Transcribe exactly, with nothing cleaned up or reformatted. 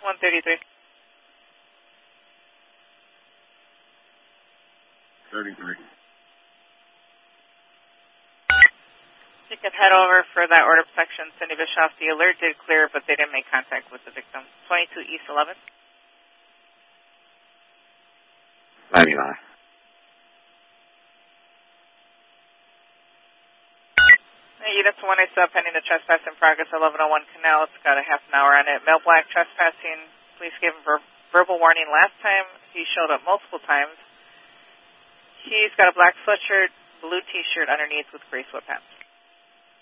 one thirty-three. thirty-three. You can head over for that order protection. Cindy Bischoff, the alert did clear, but they didn't make contact with the victim. twenty-two East eleven. ninety-nine. Units one eight sub pending the trespass in progress, eleven oh one Canal. It's got a half an hour on it. Male black trespassing. Police gave him ver verbal warning last time. He showed up multiple times. He's got a black sweatshirt, blue T-shirt underneath with gray sweatpants.